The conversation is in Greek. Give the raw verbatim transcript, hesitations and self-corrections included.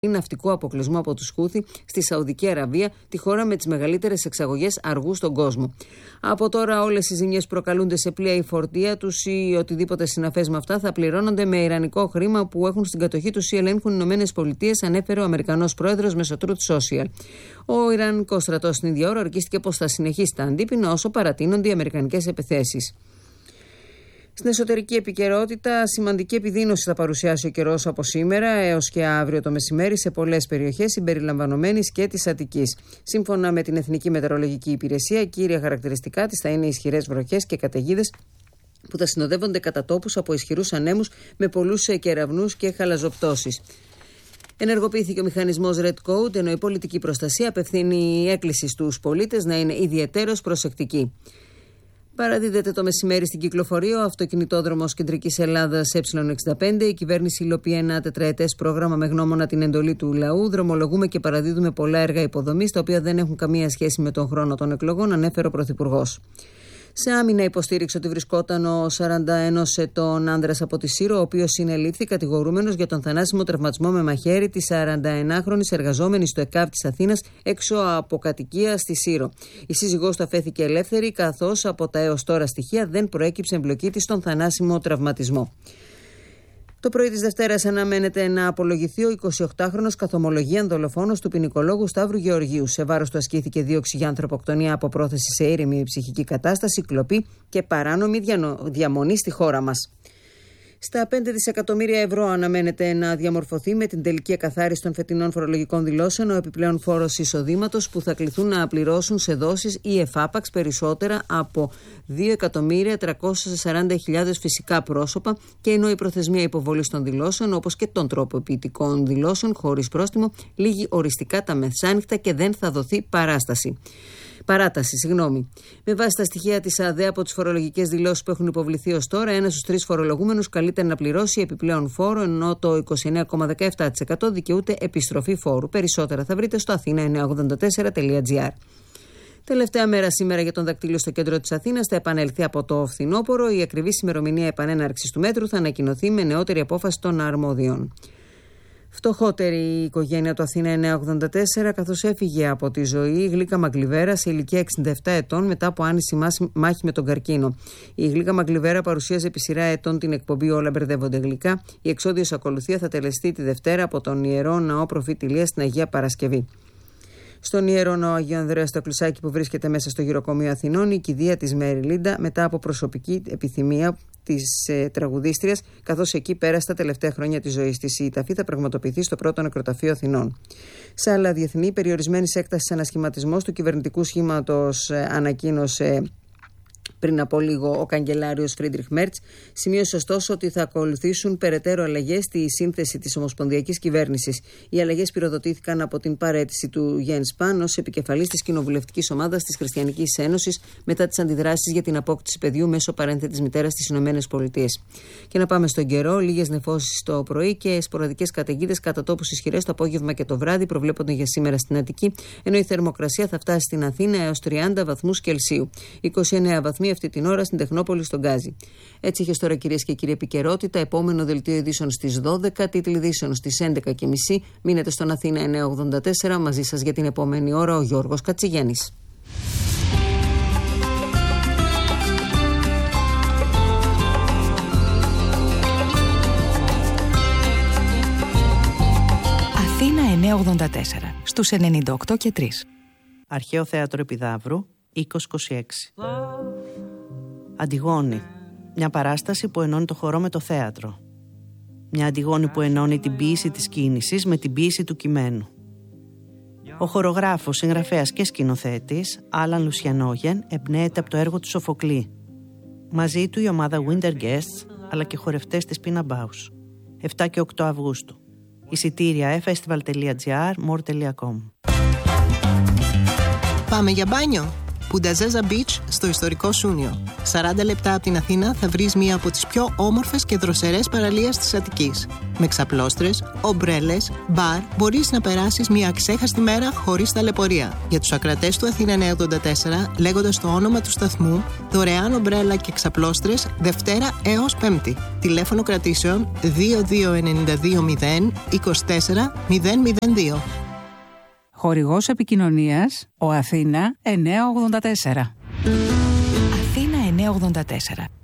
ναυτικού αποκλεισμού από τους Χούθι στη Σαουδική Αραβία, τη χώρα με τις μεγαλύτερες εξαγωγές αργού στον κόσμο. Από τώρα όλες οι ζημιές προκαλούνται σε πλοία ή φορτία τους ή οτιδήποτε συναφές με αυτά θα πληρώνονται με ιρανικό χρήμα που έχουν στην κατοχή τους ή ελέγχουν οι Ηνωμένες Πολιτείες, ανέφερε ο Αμερικανός πρόεδρος μέσω Truth Social. Ο Ιρανικός στρατός την ίδια ώρα ορκίστηκε πως θα συνεχίσει τα αντίπεινα όσο παρατείνονται οι αμερικανικές επιθέσεις. Στην εσωτερική επικαιρότητα, σημαντική επιδείνωση θα παρουσιάσει ο καιρός από σήμερα έως και αύριο το μεσημέρι σε πολλές περιοχές συμπεριλαμβανομένης και της Αττικής. Σύμφωνα με την Εθνική Μετεωρολογική Υπηρεσία, κύρια χαρακτηριστικά της θα είναι ισχυρές βροχές και καταιγίδες που θα συνοδεύονται κατά τόπους από ισχυρούς ανέμους με πολλούς κεραυνούς και χαλαζοπτώσεις. Ενεργοποιήθηκε ο μηχανισμός Red Code, ενώ η πολιτική προστασία απευθύνει έκκληση στους πολίτες να είναι ιδιαιτέρως προσεκτικοί. Παραδίδεται το μεσημέρι στην κυκλοφορία ο αυτοκινητόδρομος Κεντρικής Ελλάδας Ε εξήντα πέντε. Η κυβέρνηση υλοποιεί ένα τετραετές πρόγραμμα με γνώμονα την εντολή του λαού. Δρομολογούμε και παραδίδουμε πολλά έργα υποδομής, τα οποία δεν έχουν καμία σχέση με τον χρόνο των εκλογών, ανέφερε ο Πρωθυπουργός. Σε άμυνα υποστήριξε ότι βρισκόταν ο σαράντα ενός ετών άνδρας από τη Σύρο, ο οποίος συνελήφθη κατηγορούμενος για τον θανάσιμο τραυματισμό με μαχαίρι της σαρανταενάχρονης εργαζόμενης στο ΕΚΑΒ της Αθήνας έξω από κατοικία στη Σύρο. Η σύζυγός του αφέθηκε ελεύθερη, καθώς από τα έως τώρα στοιχεία δεν προέκυψε εμπλοκή της στον θανάσιμο τραυματισμό. Το πρωί της Δευτέρας αναμένεται να απολογηθεί ο εικοσιοκτάχρονος καθομολογίαν δολοφόνος του ποινικολόγου Σταύρου Γεωργίου. Σε βάρος του ασκήθηκε δίωξη για ανθρωποκτονία από πρόθεση σε ήρεμη ψυχική κατάσταση, κλοπή και παράνομη διαμονή στη χώρα μας. Στα πέντε δισεκατομμύρια ευρώ αναμένεται να διαμορφωθεί με την τελική εκαθάριση των φετινών φορολογικών δηλώσεων ο επιπλέον φόρος εισοδήματος που θα κληθούν να πληρώσουν σε δόσεις ή εφάπαξ περισσότερα από δύο εκατομμύρια τριακόσιες σαράντα χιλιάδες φυσικά πρόσωπα, και ενώ η προθεσμία υποβολής των δηλώσεων όπως και των τροποποιητικών δηλώσεων χωρίς πρόστιμο λήγει οριστικά τα μεσάνυχτα και δεν θα δοθεί παράσταση. Παράταση, συγγνώμη. Με βάση τα στοιχεία της ΑΔΕ από τις φορολογικές δηλώσεις που έχουν υποβληθεί ως τώρα, ένας στους τρεις φορολογούμενους καλείται να πληρώσει επιπλέον φόρο, ενώ το είκοσι εννέα κόμμα δεκαεπτά τοις εκατό δικαιούται επιστροφή φόρου. Περισσότερα θα βρείτε στο αθήνα εννιακόσια ογδόντα τέσσερα τελεία τζι άρ. Τελευταία μέρα σήμερα για τον δακτύλιο στο κέντρο της Αθήνας θα επανελθεί από το φθινόπωρο. Η ακριβής ημερομηνία επανέναρξης του μέτρου θα ανακοινωθεί με νεότερη απόφαση των αρμόδιων. Φτωχότερη η οικογένεια του Αθήνα εννιακόσια ογδόντα τέσσερα, καθώς έφυγε από τη ζωή η Γλίκα Μαγκλιβέρα σε ηλικία εξήντα επτά ετών μετά από άνηση μάχη με τον καρκίνο. Η Γλίκα Μαγκλιβέρα παρουσίαζε επί σειρά ετών την εκπομπή Όλα μπερδεύονται γλυκά. Η εξόδιος ακολουθία θα τελεστεί τη Δευτέρα από τον Ιερό Ναό Προφήτηλίας στην Αγία Παρασκευή. Στον Ιερό Ναό Αγίου Ανδρέα στο Κλεισάκι που βρίσκεται μέσα στο γυροκομείο Αθηνών, η κηδεία της Μέρι Λίντα μετά από προσωπική επιθυμία της ε, τραγουδίστριας, καθώς εκεί πέρασε τα τελευταία χρόνια της ζωής της. Η ταφή θα πραγματοποιηθεί στο πρώτο νεκροταφείο Αθηνών. Σε άλλα διεθνή, περιορισμένης έκτασης ανασχηματισμός του κυβερνητικού σχήματος ε, ανακοίνωσε πριν από λίγο ο καγκελάριος Φρίντριχ Μέρτς. Σημείωσε ωστόσο ότι θα ακολουθήσουν περαιτέρω αλλαγές στη σύνθεση της ομοσπονδιακής κυβέρνησης. Οι αλλαγές πυροδοτήθηκαν από την παραίτηση του Γιάννη Σπάν ως επικεφαλής της κοινοβουλευτικής ομάδας της Χριστιανικής Ένωσης μετά τις αντιδράσεις για την απόκτηση παιδιού μέσω παρένθετης μητέρας στις Ηνωμένες Πολιτείες. Και να πάμε στον καιρό. Λίγες νεφώσεις το πρωί και σποραδικές καταιγίδες κατά τόπους ισχυρές το απόγευμα και το βράδυ προβλέπονται για σήμερα στην Αττική, ενώ η θερμοκρασία θα φτάσει στην Αθήνα έως τριάντα βαθμούς Κελσίου. είκοσι εννέα βαθμοί αυτή την ώρα στην Τεχνόπολη στον Γκάζι. Έτσι είχε τώρα, κυρίες και κύριοι, επικαιρότητα. Επόμενο δελτίο ειδήσεων στις δώδεκα, τίτλοι ειδήσεων στις έντεκα και μισή. Μείνετε στον Αθήνα εννιακόσια ογδόντα τέσσερα, μαζί σας για την επόμενη ώρα ο Γιώργος Κατσιγέννης. Αθήνα εννιακόσια ογδόντα τέσσερα, στους ενενήντα οκτώ και τρία. Αρχαίο Θέατρο Επιδαύρου, είκοσι είκοσι έξι. Αντιγόνη. Μια παράσταση που ενώνει το χορό με το θέατρο. Μια Αντιγόνη που ενώνει την ποίηση της κίνησης με την ποίηση του κειμένου. Ο χορογράφος, συγγραφέας και σκηνοθέτης Άλαν Λουσιανόγεν εμπνέεται από το έργο του Σοφοκλή. Μαζί του η ομάδα Winter Guests αλλά και χορευτές της Pina Bausch. επτά και οκτώ Αυγούστου. Εισιτήρια e-festival τελεία τζι άρ, more τελεία com. Πάμε για μπάνιο. Πουνταζέζα Beach στο ιστορικό Σούνιο. σαράντα λεπτά από την Αθήνα θα βρεις μία από τις πιο όμορφες και δροσερές παραλίες της Αττικής. Με ξαπλώστρες, ομπρέλες, μπαρ, μπορείς να περάσεις μία αξέχαστη μέρα χωρίς ταλαιπωρία. Για τους ακρατές του Αθήνα εννιακόσια ογδόντα τέσσερα, λέγοντας το όνομα του σταθμού, δωρεάν ομπρέλα και ξαπλώστρες Δευτέρα έως Πέμπτη. Τηλέφωνο κρατήσεων δύο δύο εννιά δύο μηδέν είκοσι τέσσερα μηδέν μηδέν δύο. Χορηγός επικοινωνίας ο Αθήνα εννιακόσια ογδόντα τέσσερα. Αθήνα εννιακόσια ογδόντα τέσσερα.